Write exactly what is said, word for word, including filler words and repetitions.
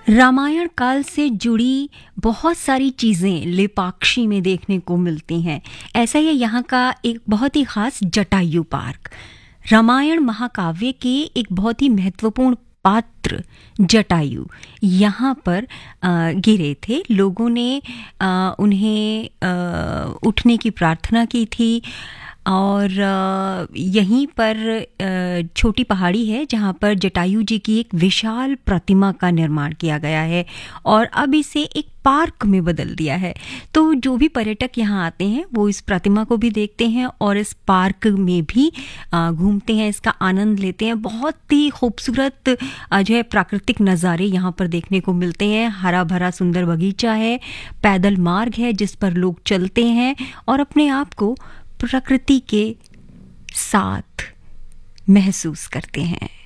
रामायण काल से जुड़ी बहुत सारी चीज़ें लेपाक्षी में देखने को मिलती हैं। ऐसा ही यहाँ का एक बहुत ही ख़ास जटायु पार्क। रामायण महाकाव्य के एक बहुत ही महत्वपूर्ण पात्र जटायु यहाँ पर आ, गिरे थे। लोगों ने आ, उन्हें आ, उठने की प्रार्थना की थी और यहीं पर छोटी पहाड़ी है जहाँ पर जटायु जी की एक विशाल प्रतिमा का निर्माण किया गया है और अब इसे एक पार्क में बदल दिया है। तो जो भी पर्यटक यहाँ आते हैं वो इस प्रतिमा को भी देखते हैं और इस पार्क में भी घूमते हैं, इसका आनंद लेते हैं। बहुत ही खूबसूरत जो है प्राकृतिक नज़ारे यहाँ पर देखने को मिलते हैं। हरा भरा सुंदर बगीचा है, पैदल मार्ग है जिस पर लोग चलते हैं और अपने आप को प्रकृति के साथ महसूस करते हैं।